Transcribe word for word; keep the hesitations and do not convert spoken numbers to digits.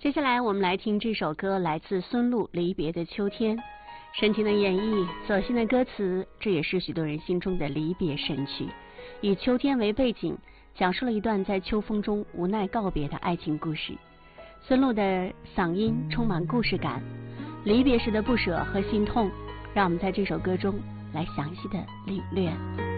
接下来我们来听这首歌，来自孙露《离别的秋天》，深情的演绎，走心的歌词，这也是许多人心中的离别神曲。以秋天为背景，讲述了一段在秋风中无奈告别的爱情故事。孙露的嗓音充满故事感，离别时的不舍和心痛，让我们在这首歌中来详细的领略。